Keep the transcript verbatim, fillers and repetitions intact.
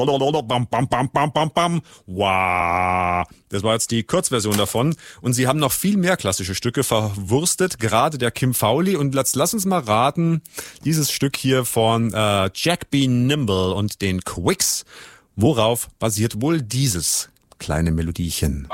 Bam, bam, bam, bam, bam, bam. Wow. Das war jetzt die Kurzversion davon. Und sie haben noch viel mehr klassische Stücke verwurstet, gerade der Kim Fowley. Und lass, lass uns mal raten, dieses Stück hier von äh, Jack B. Nimble und den Quicks. Worauf basiert wohl dieses kleine Melodiechen?